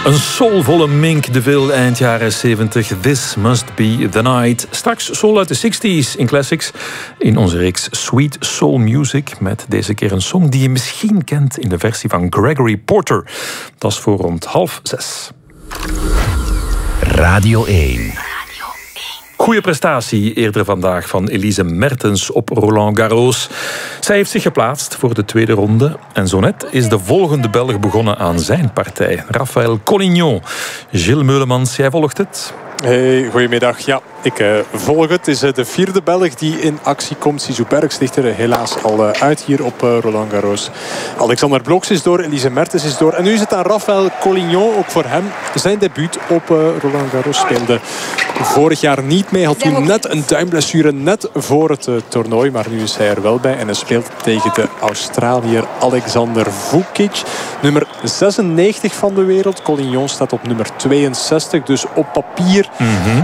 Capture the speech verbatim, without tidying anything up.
Een soulvolle Mink DeVille eind jaren zeventig. This must be the night. Straks soul uit de zestig's in Classics. In onze reeks Sweet Soul Music. Met deze keer een song die je misschien kent in de versie van Gregory Porter. Dat is voor rond half zes. Radio één. Goeie prestatie eerder vandaag van Elise Mertens op Roland Garros. Zij heeft zich geplaatst voor de tweede ronde. En zo net is de volgende Belg begonnen aan zijn partij. Raphaël Collignon. Gilles Meulemans, jij volgt het? Hey, goedemiddag. Ja, ik uh, volg het. Het is uh, de vierde Belg die in actie komt. Zizou Bergs ligt er helaas al uh, uit hier op uh, Roland Garros. Alexander Blokx is door, Elise Mertens is door. En nu is het aan Raphaël Collignon, ook voor hem zijn debuut op uh, Roland Garros. Speelde vorig jaar niet mee. Had toen net een duimblessure, net voor het uh, toernooi. Maar nu is hij er wel bij. En hij speelt tegen de Australiër Alexander Vukic. Nummer zesennegentig van de wereld. Collignon staat op nummer tweeënzestig. Dus op papier... Mm-hmm.